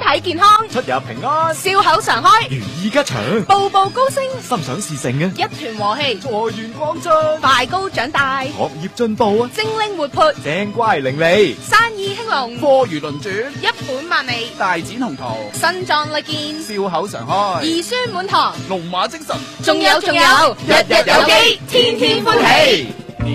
體健康， 出入平安， 笑口常開， 如意吉祥， 步步高升， 心想事成啊！ 一團和氣， 財源廣進， 快高長大， 學業進步啊！ 精靈活潑， 正乖伶俐， 生意興隆， 貨如輪轉， 一本萬利， 大展宏圖， 身壯力健， 笑口常開， 兒孫滿堂， 龍馬精神， 仲有，日日有機，天天歡喜。